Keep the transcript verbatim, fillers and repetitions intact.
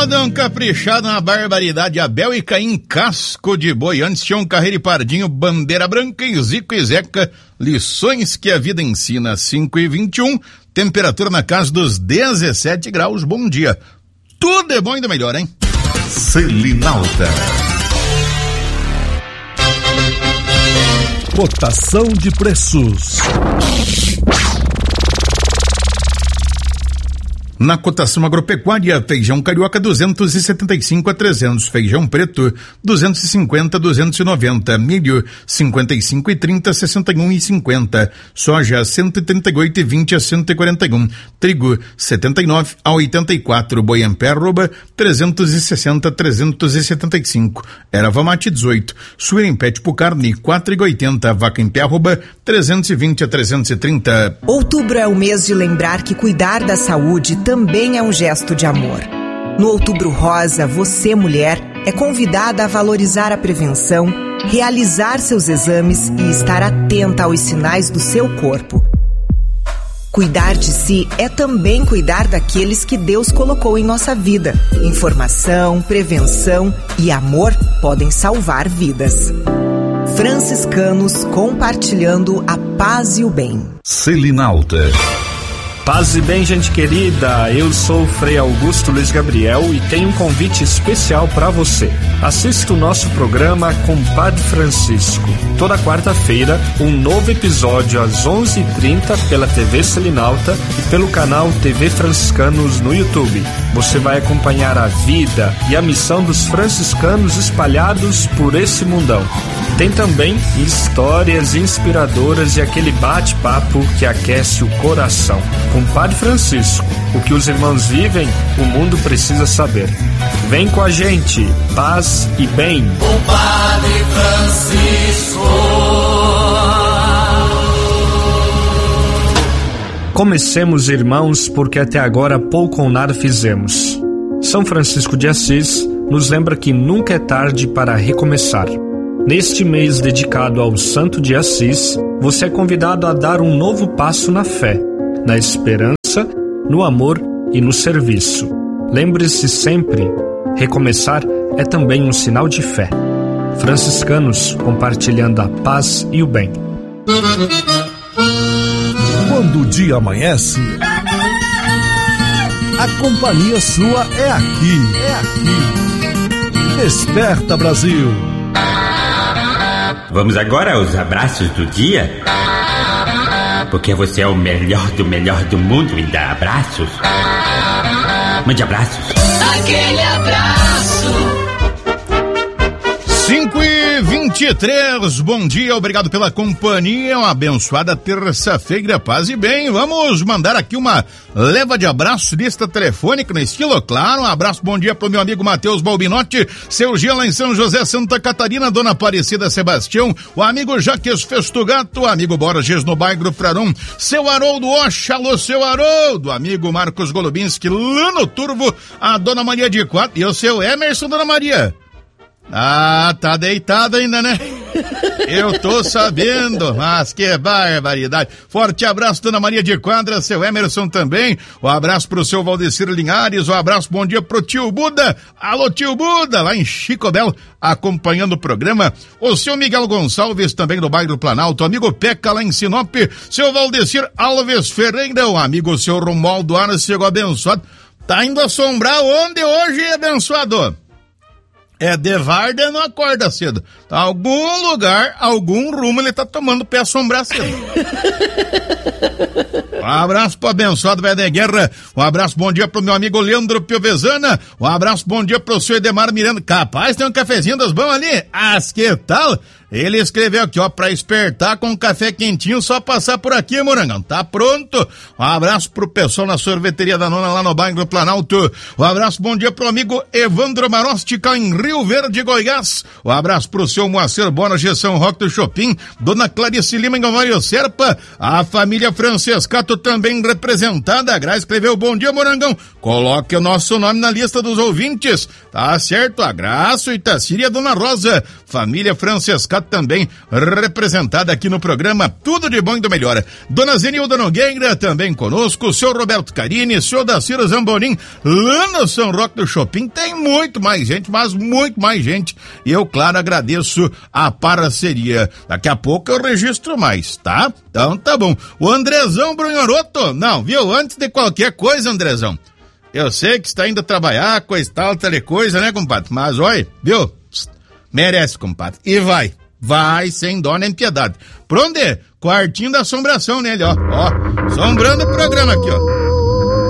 dá um caprichado na barbaridade. Abel e Caim, casco de boi. Antes tinham um Carreiro e Pardinho, Bandeira Branca e Zico e Zeca. Lições que a vida ensina. Cinco e vinte e um, temperatura na casa dos dezessete graus. Bom dia. Tudo é bom e do melhor, hein? Selinalta. Cotação de preços. Na cotação agropecuária, feijão carioca duzentos e setenta e cinco a trezentos, feijão preto duzentos e cinquenta a duzentos e noventa, milho cinquenta e cinco e trinta a sessenta e um e cinquenta, soja cento e trinta e oito e vinte a cento e quarenta e um, trigo setenta e nove a oitenta e quatro, boi em pé arroba trezentos e sessenta a trezentos e setenta e cinco, erva mate dezoito, suíra em pé tipo carne quatro e oitenta, vaca em pé arroba trezentos e vinte a trezentos e trinta. Outubro é o mês de lembrar que cuidar da saúde também é um gesto de amor. No Outubro Rosa, você, mulher, é convidada a valorizar a prevenção, realizar seus exames e estar atenta aos sinais do seu corpo. Cuidar de si é também cuidar daqueles que Deus colocou em nossa vida. Informação, prevenção e amor podem salvar vidas. Franciscanos compartilhando a paz e o bem. Selinalta. Paz e bem, gente querida, eu sou o Frei Augusto Luiz Gabriel e tenho um convite especial para você. Assista o nosso programa Compadre Francisco. Toda quarta-feira, um novo episódio às onze e trinta pela T V Selinalta e pelo canal T V Franciscanos no YouTube. Você vai acompanhar a vida e a missão dos franciscanos espalhados por esse mundão. Tem também histórias inspiradoras e aquele bate-papo que aquece o coração. Compadre Francisco, o que os irmãos vivem, o mundo precisa saber. Vem com a gente, paz e bem. Compadre Francisco. Comecemos, irmãos, porque até agora pouco ou nada fizemos. São Francisco de Assis nos lembra que nunca é tarde para recomeçar. Neste mês dedicado ao Santo de Assis, você é convidado a dar um novo passo na fé, na esperança, no amor e no serviço. Lembre-se sempre, recomeçar é também um sinal de fé. Franciscanos compartilhando a paz e o bem. Quando o dia amanhece, a companhia sua é aqui, é aqui. Desperta, Brasil. Vamos agora aos abraços do dia? Porque você é o melhor do melhor do mundo e dá abraços. Mande abraços. Aquele abraço. cinco e vinte e três, bom dia, obrigado pela companhia, uma abençoada terça-feira, paz e bem. Vamos mandar aqui uma leva de abraço, lista telefônica no estilo, claro. Um abraço, bom dia pro meu amigo Matheus Balbinotti, seu Gia lá em São José, Santa Catarina, Dona Aparecida Sebastião, o amigo Jaques Festugato, o amigo Borges no bairro Prarum, seu Haroldo Oxalô, seu Haroldo, amigo Marcos Golubinski lá no Turvo, a Dona Maria de Quatro e o seu Emerson, Dona Maria. Ah, tá deitado ainda, né? Eu tô sabendo, mas que barbaridade. Forte abraço, Dona Maria de Quadra, seu Emerson também. Um abraço pro seu Valdecir Linhares, um abraço, bom dia pro tio Buda. Alô, tio Buda, lá em Chico Belo, acompanhando o programa. O seu Miguel Gonçalves, também do bairro do Planalto, amigo Peca lá em Sinop, seu Valdecir Alves Ferreira, o amigo seu Romualdo Aras, chegou abençoado. Tá indo assombrar onde hoje, abençoado? É, de Varda não acorda cedo. Tá, algum lugar, algum rumo ele tá tomando pé assombrar cedo. Um abraço pro abençoado velho da guerra. Um abraço, bom dia pro meu amigo Leandro Piovesana. Um abraço, bom dia pro seu Edemar Miranda. Capaz, tem um cafezinho das bons ali? As que tal? Ele escreveu aqui, ó, pra espertar com um café quentinho, só passar por aqui, Morangão. Tá pronto? Um abraço pro pessoal na sorveteria da Nona, lá no bairro do Planalto. Um abraço, bom dia pro amigo Evandro Marostica, em Rio Verde, Goiás. Um abraço pro seu Moacir Bona, Gestão Rock do Shopping. Dona Clarice Lima, em Gomário Serpa. A família Francescato também representada. A Gra escreveu, bom dia, Morangão. Coloque o nosso nome na lista dos ouvintes. Tá certo? A Graça, Itacíria, Dona Rosa. Família Francescato Sindicato também representada aqui no programa Tudo de Bom e do Melhor. Dona Zenilda Nogueira também conosco, o senhor Roberto Carini, o senhor Daciro Zambonim, lá no São Roque do Shopping. Tem muito mais gente, mas muito mais gente. E eu, claro, agradeço a parceria. Daqui a pouco eu registro mais, tá? Então tá bom. O Andrezão Brunhoroto, não, viu? Antes de qualquer coisa, Andrezão, eu sei que está indo trabalhar, coisa e tal, tal coisa, né, compadre? Mas, olha, viu? Merece, compadre. E vai. Vai sem dó nem piedade. Pra onde? Quartinho da assombração nele, ó. Ó, assombrando o programa aqui, ó.